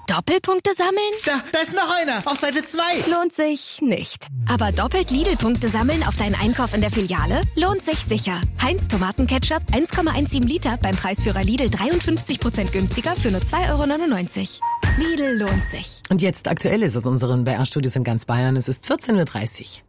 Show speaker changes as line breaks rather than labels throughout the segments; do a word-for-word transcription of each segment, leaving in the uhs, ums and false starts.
Doppelpunkte sammeln?
Da, da ist noch einer, auf Seite zwei.
Lohnt sich nicht. Aber doppelt Lidl-Punkte sammeln auf deinen Einkauf in der Filiale? Lohnt sich sicher. Heinz Tomatenketchup eins Komma siebzehn Liter beim Preisführer Lidl dreiundfünfzig Prozent günstiger für nur zwei Euro neunundneunzig. Lidl lohnt sich.
Und jetzt aktuell ist aus unseren B R-Studios in ganz Bayern. Es ist vierzehn Uhr dreißig.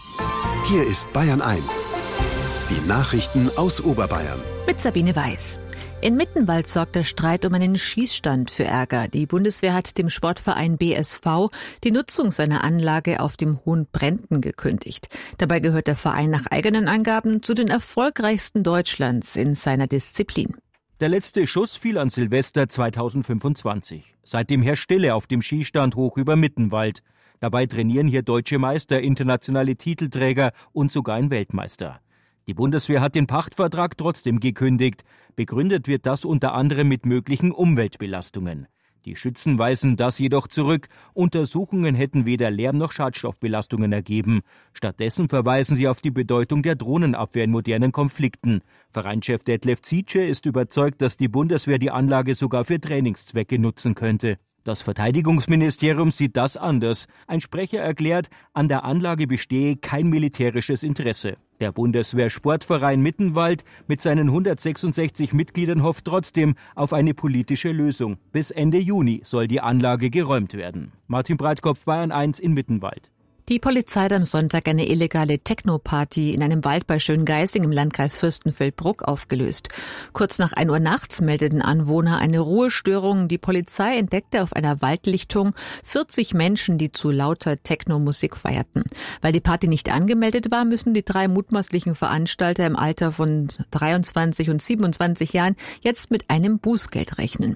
Hier ist Bayern eins. Die Nachrichten aus Oberbayern.
Mit Sabine Weiß. In Mittenwald sorgt der Streit um einen Schießstand für Ärger. Die Bundeswehr hat dem Sportverein B S V die Nutzung seiner Anlage auf dem Hohen Brenten gekündigt. Dabei gehört der Verein nach eigenen Angaben zu den erfolgreichsten Deutschlands in seiner Disziplin.
Der letzte Schuss fiel an Silvester zweitausendfünfundzwanzig. Seitdem herrscht Stille auf dem Schießstand hoch über Mittenwald. Dabei trainieren hier deutsche Meister, internationale Titelträger und sogar ein Weltmeister. Die Bundeswehr hat den Pachtvertrag trotzdem gekündigt. Begründet wird das unter anderem mit möglichen Umweltbelastungen. Die Schützen weisen das jedoch zurück. Untersuchungen hätten weder Lärm- noch Schadstoffbelastungen ergeben. Stattdessen verweisen sie auf die Bedeutung der Drohnenabwehr in modernen Konflikten. Vereinschef Detlef Zietsche ist überzeugt, dass die Bundeswehr die Anlage sogar für Trainingszwecke nutzen könnte. Das Verteidigungsministerium sieht das anders. Ein Sprecher erklärt, an der Anlage bestehe kein militärisches Interesse. Der Bundeswehr-Sportverein Mittenwald mit seinen hundertsechsundsechzig Mitgliedern hofft trotzdem auf eine politische Lösung. Bis Ende Juni soll die Anlage geräumt werden. Martin Breitkopf, Bayern eins in Mittenwald.
Die Polizei hat am Sonntag eine illegale Techno-Party in einem Wald bei Schöngeising im Landkreis Fürstenfeldbruck aufgelöst. Kurz nach ein Uhr nachts meldeten Anwohner eine Ruhestörung. Die Polizei entdeckte auf einer Waldlichtung vierzig Menschen, die zu lauter Techno-Musik feierten. Weil die Party nicht angemeldet war, müssen die drei mutmaßlichen Veranstalter im Alter von dreiundzwanzig und siebenundzwanzig Jahren jetzt mit einem Bußgeld rechnen.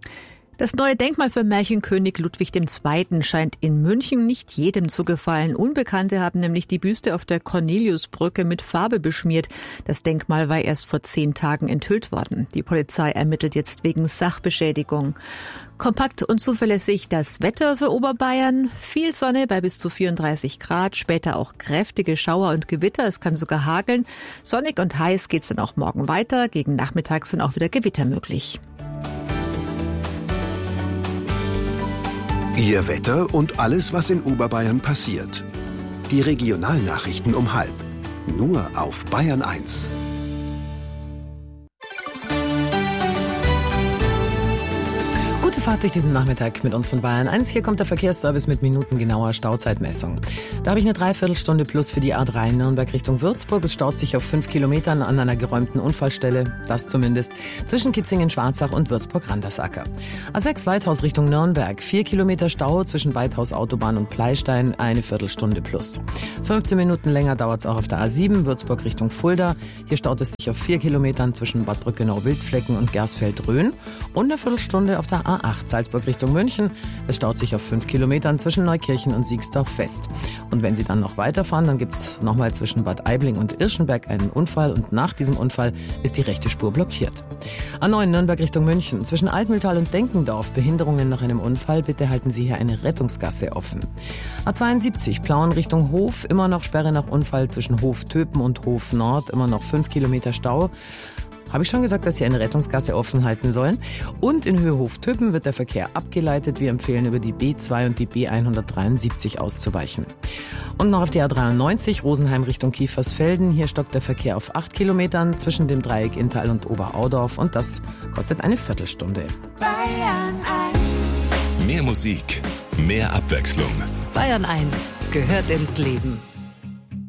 Das neue Denkmal für Märchenkönig Ludwig der Zweite scheint in München nicht jedem zu gefallen. Unbekannte haben nämlich die Büste auf der Corneliusbrücke mit Farbe beschmiert. Das Denkmal war erst vor zehn Tagen enthüllt worden. Die Polizei ermittelt jetzt wegen Sachbeschädigung. Kompakt und zuverlässig das Wetter für Oberbayern. Viel Sonne bei bis zu vierunddreißig Grad, später auch kräftige Schauer und Gewitter. Es kann sogar hageln. Sonnig und heiß geht's dann auch morgen weiter. Gegen Nachmittag sind auch wieder Gewitter möglich.
Ihr Wetter und alles, was in Oberbayern passiert. Die Regionalnachrichten um halb. Nur auf Bayern eins.
Gute Fahrt durch diesen Nachmittag mit uns von Bayern eins. Hier kommt der Verkehrsservice mit minutengenauer Stauzeitmessung. Da habe ich eine Dreiviertelstunde plus für die A drei Nürnberg Richtung Würzburg. Es staut sich auf fünf Kilometern an einer geräumten Unfallstelle, das zumindest, zwischen Kitzingen-Schwarzach und Würzburg-Randersacker. A sechs Weithaus Richtung Nürnberg, vier Kilometer Stau zwischen Weithaus Autobahn und Pleistein, eine Viertelstunde plus. fünfzehn Minuten länger dauert es auch auf der A sieben Würzburg Richtung Fulda. Hier staut es sich auf vier Kilometern zwischen Bad Brückenau-Wildflecken und Gersfeld-Rhön und eine Viertelstunde auf der A acht Salzburg Richtung München. Es staut sich auf fünf Kilometern zwischen Neukirchen und Siegsdorf West. Und wenn Sie dann noch weiterfahren, dann gibt es nochmal zwischen Bad Aibling und Irschenberg einen Unfall und nach diesem Unfall ist die rechte Spur blockiert. A neun Nürnberg Richtung München. Zwischen Altmühltal und Denkendorf Behinderungen nach einem Unfall. Bitte halten Sie hier eine Rettungsgasse offen. A zweiundsiebzig Plauen Richtung Hof. Immer noch Sperre nach Unfall zwischen Hof-Töpen und Hof Nord. Immer noch fünf Kilometer Stau. Habe ich schon gesagt, dass Sie eine Rettungsgasse offen halten sollen? Und in Höhehof-Töpen wird der Verkehr abgeleitet. Wir empfehlen, über die B zwei und die B hundertdreiundsiebzig auszuweichen. Und noch auf die A dreiundneunzig, Rosenheim Richtung Kiefersfelden. Hier stockt der Verkehr auf acht Kilometern zwischen dem Dreieck Inntal und Oberaudorf. Und das kostet eine Viertelstunde.
Bayern eins.
Mehr Musik, mehr Abwechslung.
Bayern eins gehört ins Leben.